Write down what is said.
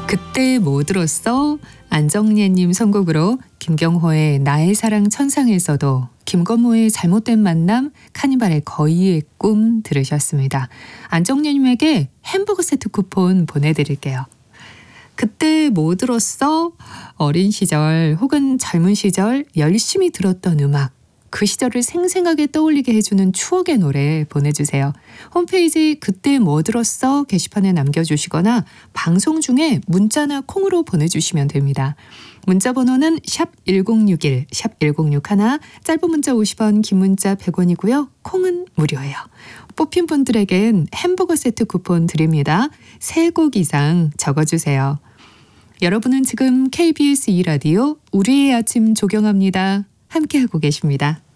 그때 뭐 들었어? 안정예님 선곡으로 김경호의 나의 사랑 천상에서도, 김건모의 잘못된 만남, 카니발의 거위의 꿈 들으셨습니다. 안정예님에게 햄버거 세트 쿠폰 보내드릴게요. 그때 뭐 들었어? 어린 시절 혹은 젊은 시절 열심히 들었던 음악, 그 시절을 생생하게 떠올리게 해주는 추억의 노래 보내주세요. 홈페이지 그때 뭐 들었어? 게시판에 남겨주시거나 방송 중에 문자나 콩으로 보내주시면 됩니다. 문자 번호는 샵 1061, 샵 1061, 짧은 문자 50원, 긴 문자 100원이고요. 콩은 무료예요. 뽑힌 분들에겐 햄버거 세트 쿠폰 드립니다. 3곡 이상 적어주세요. 여러분은 지금 KBS 2라디오 우리의 아침 조경합니다. 함께하고 계십니다.